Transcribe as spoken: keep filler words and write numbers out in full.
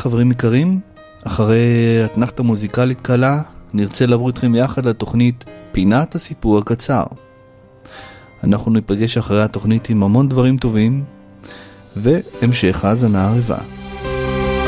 חברים יקרים, אחרי התנחת המוזיקלית קלה, נרצה לעבור איתכם יחד לתוכנית פינת הסיפור הקצר. אנחנו ניפגש אחרי התוכנית עם המון דברים טובים, והמשך האזנה ערבה.